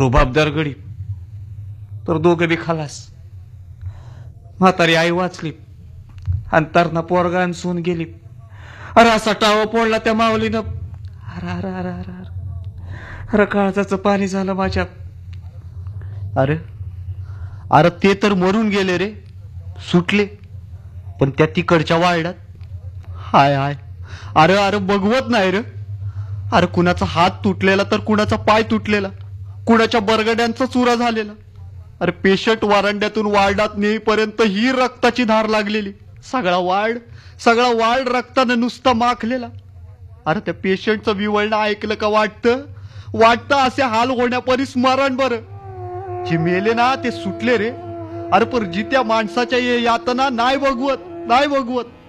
रुबाबदार गडी तर दोघं बी खालास. म्हातारी आई वाचली आणि तरणा पोरगा आणि सून गेली. अरे असा टावा पडला त्या माऊलीनं. अरे अरे अरे अरे अरे अरे काळजाचं पाणी झालं माझ्या. अरे अरे ते तर मरून गेले रे, सुटले. पण त्या तिकडच्या वाड्यात हाय हाय, अरे अरे बघवत नाही रे. अरे कुणाचा हात तुटलेला तर कुणाचा पाय तुटलेला, कुणाच्या बरगड्यांचा चुरा झालेला. अरे पेशंट वारांड्यातून वार्डात नेईपर्यंत ही रक्ताची धार लागलेली. सगळा वार्ड रक्तानं नुसता माखलेला. अरे त्या पेशंटचं विवळणं ऐकलं का वाटतं असे हाल होण्यापरी स्मरण. बरं जे मेले ना ते सुटले रे. अरे पर जी त्या माणसाच्या यातना नाही बघवत.